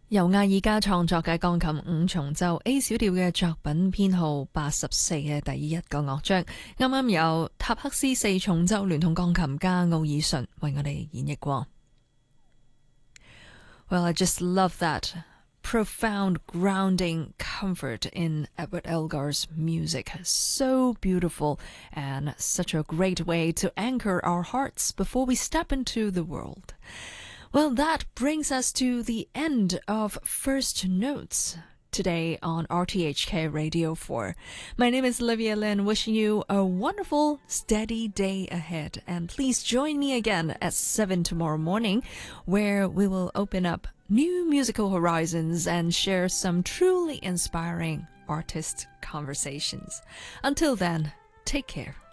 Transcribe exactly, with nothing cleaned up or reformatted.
由亞爾加創作嘅鋼琴五重奏 A 小調嘅作品編號八十四嘅第一個樂章，啱啱由塔克斯四重奏聯同鋼琴家奧爾遜為我哋演繹過。Well, I just love that profound grounding comfort in Edward Elgar's music. So beautiful and such a great way to anchor our hearts before we step into the world. Well, that brings us to the end of First Notes today on R T H K Radio four. My name is Olivia Lin, wishing you a wonderful, steady day ahead. And please join me again at seven tomorrow morning, where we will open up new musical horizons and share some truly inspiring artist conversations. Until then, take care.